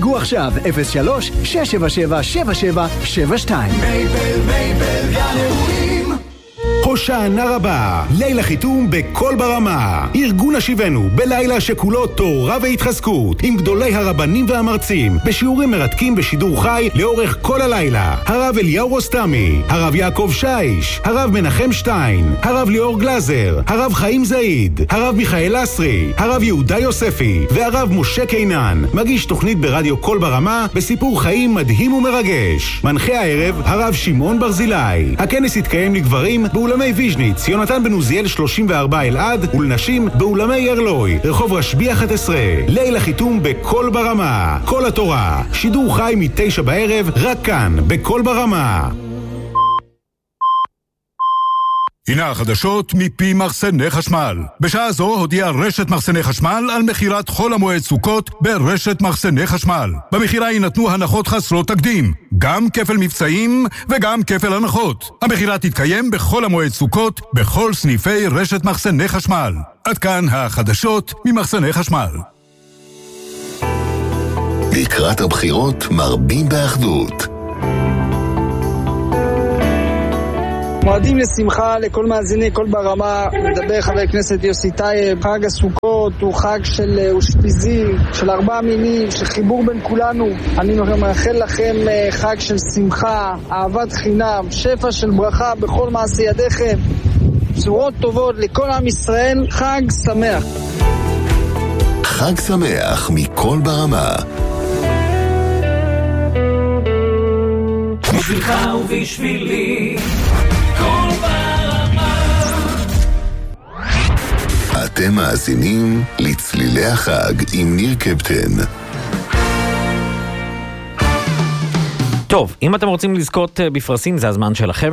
חייגו עכשיו 03-677-7772. מייבל גן אירועים. הושענא רבה, ליל החיתום בכל ברמה. ארגון השיבנו בלילה שכולו תורה והתחזקות, עם גדולי הרבנים והמרצים, בשיעורים מרתקים בשידור חי לאורך כל הלילה. הרב אליהו רוסטמי, הרב יעקב שיש, הרב מנחם שטיין, הרב ליאור גלזר, הרב חיים זעיד, הרב מיכאל אסרי, הרב יהודה יוספי והרב משה קינן. מגיש תוכנית ברדיו כל ברמה בסיפור חיים מדהים ומרגש. מנחה הערב הרב שמעון ברזילי. הכנס יתקיים לגברים באולמי ויז'ניץ, יונתן בן עוזיאל 34 אלעד, ולנשים באולמי ירלוי, רחוב רשב"י 11. ליל החיתום בכל ברמה. כל התורה, שידור חי מ-9 בערב, רק כאן, בכל ברמה. הנה החדשות מפי מחסני חשמל. בשעה זו הודיעה רשת מחסני חשמל על מחירת חול המועד סוכות ברשת מחסני חשמל. במחירה יינתנו הנחות חסרות תקדים, גם כפל מבצעים וגם כפל הנחות. המחירה תתקיים בכל המועד סוכות בכל סניפי רשת מחסני חשמל. עד כאן החדשות ממחסני חשמל. לקראת הבחירות מרבים באחדות. מועדים לשמחה לכל מאזיני כל ברמה. מדבר חבר הכנסת יוסי טייב. חג הסוכות הוא חג של אושפיזין, של 4 מינים, של חיבור בין כולנו. אני מאחל לכם חג של שמחה, אהבת חינם, שפע של ברכה בכל מעשי ידיכם, בשורות טובות לכל עם ישראל. חג שמח. חג שמח מכל ברמה. בשבילך ובשבילי כל ברמה. אתם מאזינים לצלילי החג עם ניר קפטן. טוב, אם אתם רוצים לזכות בפרסים, זה הזמן שלכם.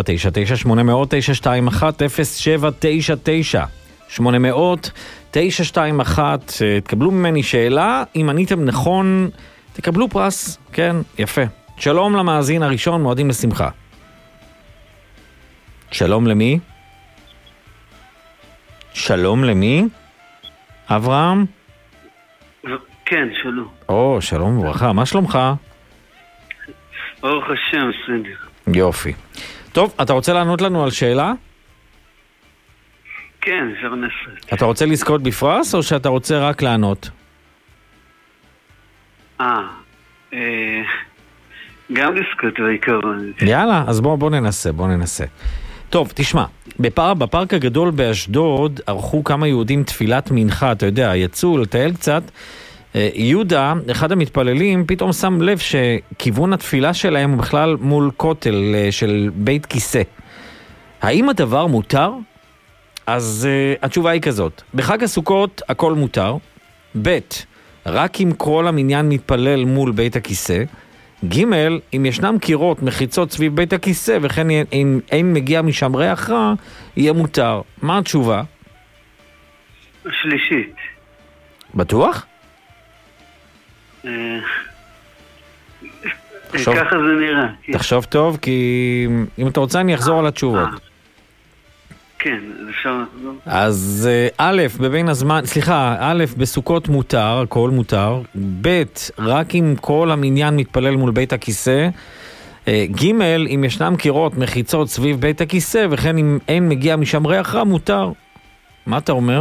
079-900-921 079-900-921. תקבלו ממני שאלה, אם עניתם נכון תקבלו פרס. כן, יפה. שלום למאזין הראשון, מועדים לשמחה. שלום למי? שלום למי? אברהם? כן, שלום. או, שלום וברכה, מה שלומך? ברוך השם, בסדר. יופי. טוב, אתה רוצה לענות לנו על שאלה? כן, אפשר לנסות. אתה רוצה לזכות בפרס או שאתה רוצה רק לענות? גם לזכות בעיקרון. יאללה, אז בוא ננסה. טוב, תשמע, בפארק הגדול באשדוד ערכו כמה יהודים תפילת מנחה, אתה יודע, יצאו לטייל קצת. יהודה, אחד המתפללים, פתאום שם לב שכיוון התפילה שלהם הוא בכלל מול כותל של בית כיסא. האם הדבר מותר? אז התשובה היא כזאת, בחג הסוכות הכל מותר, ב' רק אם כל המניין מתפלל מול בית הכיסא, ג' אם ישנם קירות מחיצות סביב בית הכיסא וכן אם אין מגיע משם ריח רע, יהיה מותר. מה התשובה? השלישית. בטוח? ככה זה נראה. תחשוב טוב, כי אם אתה רוצה אני אחזור על התשובות. כן, אפשר לחזור. אז א', א', בסוכות מותר, הכל מותר. ב', רק אם כל המניין מתפלל מול בית הכיסא. ג', אם ישנם קירות מחיצות סביב בית הכיסא, וכן אם אין מגיע משם ריח רע, מותר. מה אתה אומר?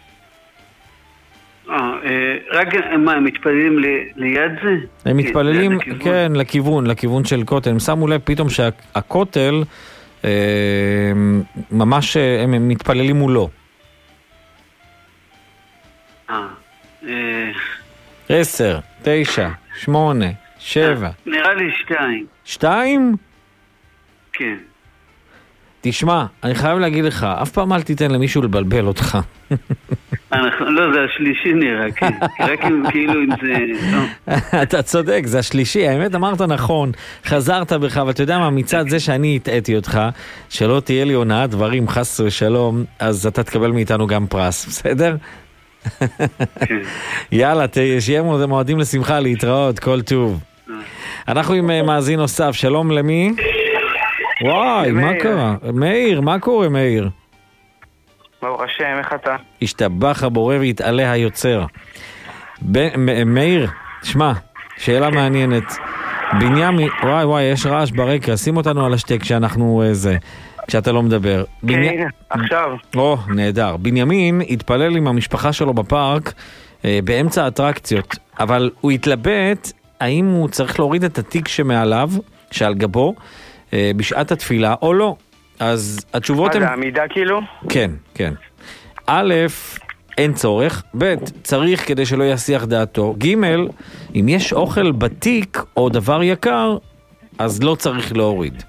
רק מה, הם מתפללים ליד זה? הם מתפללים, כן, לכיוון של כותל. הם שמו לב פתאום שהכותל ממש הם מתפללים מולו. 10, 9, 8, 7. נראה לי 2. 2? כן. תשמע, אני חייב להגיד לך, אף פעם אל תיתן למישהו לבלבל אותך. לא, זה השלישי נראה, כן. רק כאילו אם זה... אתה צודק, זה השלישי, האמת אמרת נכון, חזרת בך, ואתה יודע מה, מצד זה שאני הטעתי אותך, שלא תהיה לי הונאת דברים, חס ושלום, אז אתה תקבל מאיתנו גם פרס, בסדר? יאללה, שיהיה מועדים לשמחה, להתראות, כל טוב. אנחנו עם מאזין נוסף, שלום למי? וואי, מה קרה? מאיר, מה קורה מאיר? ברוך השם, איך אתה? השתבח הבורא והתעלה היוצר. מאיר, שמע, שאלה מעניינת. בנימין, וואי, יש רעש ברקע, שים אותנו על השתק כשאנחנו כשאתה לא מדבר. כן, עכשיו. נהדר. בנימין התפלל עם המשפחה שלו בפארק באמצע האטרקציות, אבל הוא התלבט האם הוא צריך להוריד את התיק שמעליו, שעל גבו, בשעת התפילה או לא. אז התשובות הן... זה עמידה כאילו? כן. א', אין צורך. ב', צריך כדי שלא יסיח דעתו. ג', אם יש אוכל בתיק או דבר יקר, אז לא צריך להוריד.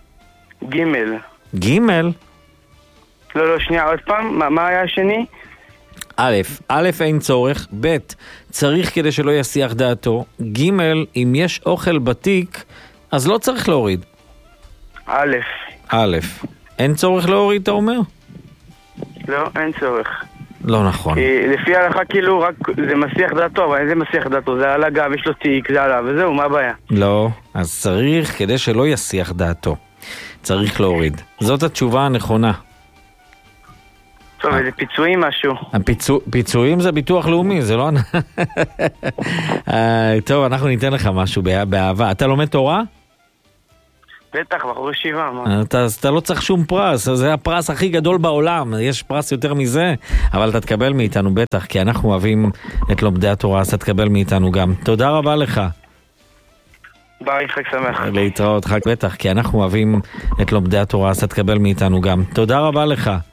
ג'? לא, שנייה, עוד פעם, מה היה השני? א', אין צורך. ב', צריך כדי שלא יסיח דעתו. ג', אם יש אוכל בתיק, אז לא צריך להוריד. א', אין צורך להוריד, אתה אומר? לא, אין צורך. לא נכון. כי לפי ההלכה כאילו רק זה מסיח דעתו, אבל איזה מסיח דעתו? זה על הגב, יש לו תיק, זה עליו, וזהו, מה הבעיה? לא, אז צריך כדי שלא יסיח דעתו. צריך להוריד. זאת התשובה הנכונה. טוב, איזה פיצויים משהו. פיצויים זה ביטוח לאומי, זה לא... טוב, אנחנו ניתן לך משהו באהבה. אתה לומד תורה? בטח, בחור ישיבה. אתה לא צריך שום פרס, זה הפרס הכי גדול בעולם, יש פרס יותר מזה, אבל אתה תקבל מאיתנו בטח, כי אנחנו אוהבים את לומדי התורה, אז אתה תקבל מאיתנו גם. תודה רבה לך. ביי, חג שמח. להתראות, חג בטח, כי אנחנו אוהבים את לומדי התורה, אז אתה תקבל מאיתנו גם. תודה רבה לך.